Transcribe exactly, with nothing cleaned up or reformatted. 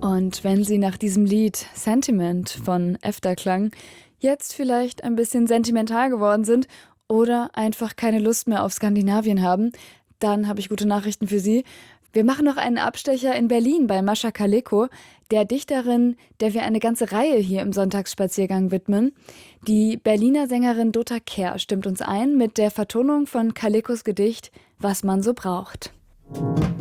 Und wenn Sie nach diesem Lied Sentiment von Efterklang jetzt vielleicht ein bisschen sentimental geworden sind oder einfach keine Lust mehr auf Skandinavien haben, dann habe ich gute Nachrichten für Sie. Wir machen noch einen Abstecher in Berlin bei Mascha Kaleko, der Dichterin, der wir eine ganze Reihe hier im Sonntagsspaziergang widmen. Die Berliner Sängerin Dota Kehr stimmt uns ein mit der Vertonung von Kalekos Gedicht Was man so braucht.